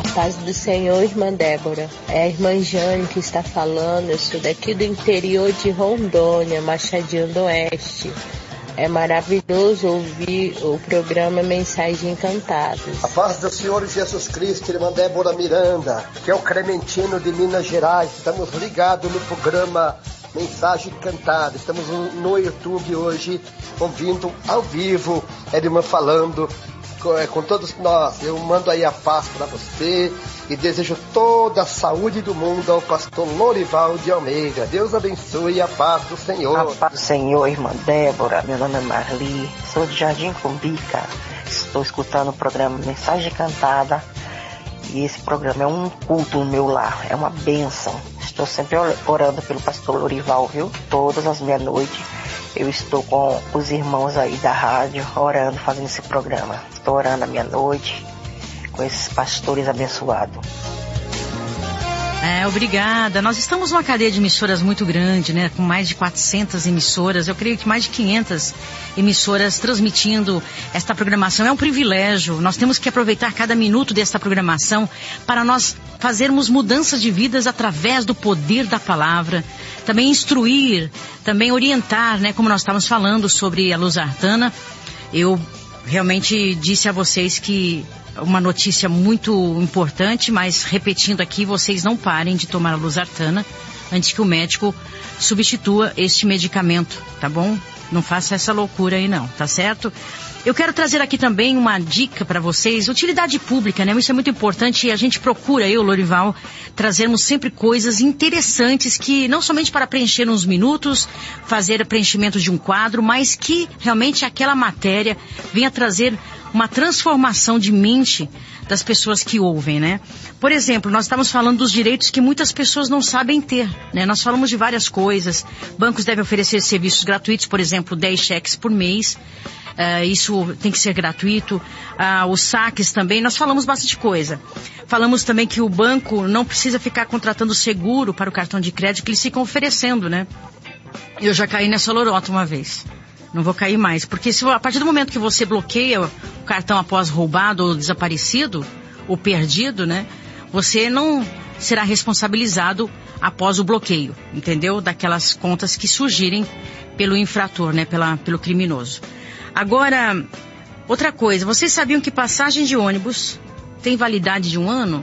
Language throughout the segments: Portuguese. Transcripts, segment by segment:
Paz do Senhor, irmã Débora. É a irmã Jane que está falando. Eu sou daqui do interior de Rondônia, Machadinho do Oeste. É maravilhoso ouvir o programa Mensagem Encantada. A paz do Senhor Jesus Cristo, irmã Débora Miranda, que é o Clementino de Minas Gerais. Estamos ligados no programa Mensagem Cantada. Estamos no YouTube hoje, ouvindo ao vivo a irmã falando com todos nós. Eu mando aí a paz para você e desejo toda a saúde do mundo ao pastor Lorival de Almeida. Deus abençoe, a paz do Senhor. A paz do Senhor, irmã Débora. Meu nome é Marli, sou de Jardim Cumbica. Estou escutando o programa Mensagem Cantada e esse programa é um culto no meu lar, é uma bênção. Estou sempre orando pelo pastor Lorival, viu? Todas as meia-noite eu estou com os irmãos aí da rádio, orando, fazendo esse programa. Estou orando à meia-noite com esses pastores abençoados. Obrigada. Nós estamos numa cadeia de emissoras muito grande, né? Com mais de 400 emissoras. Eu creio que mais de 500 emissoras transmitindo esta programação. É um privilégio. Nós temos que aproveitar cada minuto desta programação para nós fazermos mudanças de vidas através do poder da palavra. Também instruir, também orientar, né? Como nós estávamos falando sobre a losartana. Eu realmente disse a vocês que uma notícia muito importante, mas repetindo aqui, vocês não parem de tomar a losartana antes que o médico substitua este medicamento, tá bom? Não faça essa loucura aí não, tá certo? Eu quero trazer aqui também uma dica para vocês, utilidade pública, né? Isso é muito importante e a gente procura, eu, Lorival, trazermos sempre coisas interessantes que não somente para preencher uns minutos, fazer preenchimento de um quadro, mas que realmente aquela matéria venha trazer uma transformação de mente das pessoas que ouvem, né? Por exemplo, nós estamos falando dos direitos que muitas pessoas não sabem ter, né? Nós falamos de várias coisas. Bancos devem oferecer serviços gratuitos, por exemplo, 10 cheques por mês. Isso tem que ser gratuito. Os saques também, nós falamos bastante coisa. Falamos também que o banco não precisa ficar contratando seguro para o cartão de crédito que eles ficam oferecendo, né? Eu já caí nessa lorota uma vez. Não vou cair mais, porque a partir do momento que você bloqueia o cartão após roubado ou desaparecido, ou perdido, né? Você não será responsabilizado após o bloqueio, entendeu? Daquelas contas que surgirem pelo infrator, né? Pelo criminoso. Agora, outra coisa, vocês sabiam que passagem de ônibus tem validade de 1 ano?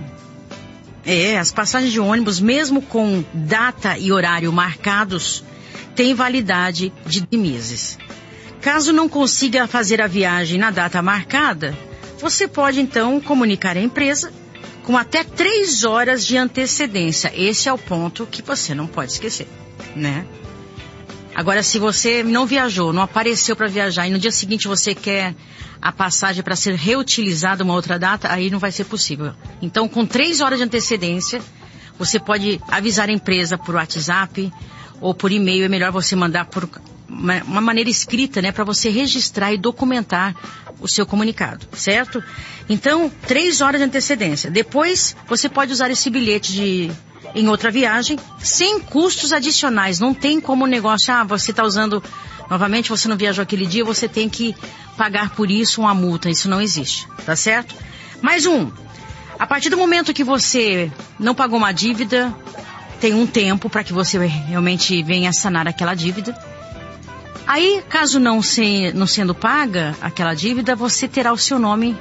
As passagens de ônibus, mesmo com data e horário marcados, têm validade de meses. Caso não consiga fazer a viagem na data marcada, você pode então comunicar à empresa com até 3 horas de antecedência. Esse é o ponto que você não pode esquecer, né? Agora, se você não viajou, não apareceu para viajar e no dia seguinte você quer a passagem para ser reutilizada uma outra data, aí não vai ser possível. Então, com 3 horas de antecedência, você pode avisar a empresa por WhatsApp ou por e-mail. É melhor você mandar por uma maneira escrita, né, para você registrar e documentar o seu comunicado, certo? Então, 3 horas de antecedência. Depois, você pode usar esse bilhete em outra viagem, sem custos adicionais. Não tem como o negócio, você está usando, novamente, você não viajou aquele dia, você tem que pagar por isso uma multa. Isso não existe, tá certo? Mais a partir do momento que você não pagou uma dívida, tem um tempo para que você realmente venha sanar aquela dívida. Aí, caso não sendo paga aquela dívida, você terá o seu nome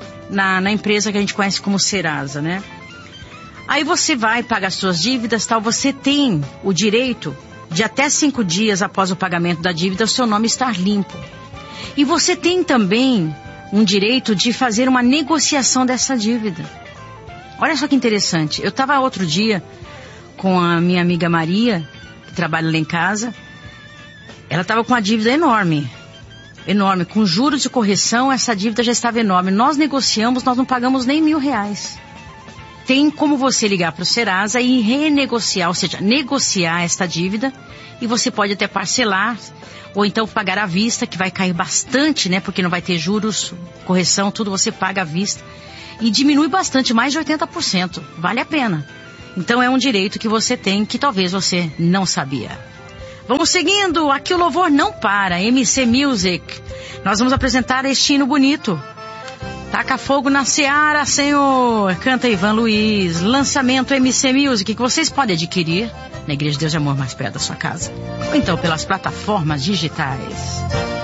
na empresa que a gente conhece como Serasa, né? Aí você vai pagar as suas dívidas, tal, você tem o direito de até 5 dias após o pagamento da dívida, o seu nome estar limpo. E você tem também um direito de fazer uma negociação dessa dívida. Olha só que interessante. Eu estava outro dia com a minha amiga Maria, que trabalha lá em casa. Ela estava com uma dívida enorme. Com juros de correção, essa dívida já estava enorme. Nós negociamos, nós não pagamos nem R$1.000. Tem como você ligar para o Serasa e renegociar, ou seja, negociar esta dívida, e você pode até parcelar, ou então pagar à vista, que vai cair bastante, né? Porque não vai ter juros, correção, tudo você paga à vista. E diminui bastante, mais de 80%. Vale a pena. Então é um direito que você tem, que talvez você não sabia. Vamos seguindo, aqui o louvor não para, MC Music. Nós vamos apresentar este hino bonito. Taca fogo na seara, Senhor. Canta Ivan Luiz. Lançamento MC Music, que vocês podem adquirir na Igreja de Deus de Amor mais perto da sua casa. Ou então pelas plataformas digitais.